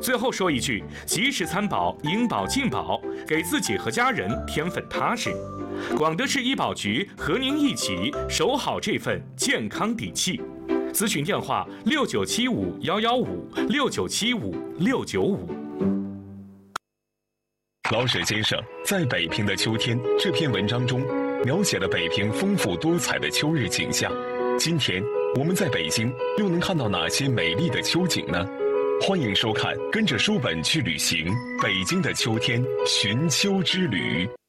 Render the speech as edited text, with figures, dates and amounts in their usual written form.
最后说一句，及时参保，应保尽保，给自己和家人添份踏实。广德市医保局和您一起守好这份健康底气。咨询电话：6975-115，6975-695。 老舍先生在《北平的秋天》这篇文章中，描写了北平丰富多彩的秋日景象。今天我们在北京又能看到哪些美丽的秋景呢？欢迎收看《跟着书本去旅行：北京的秋天寻秋之旅》。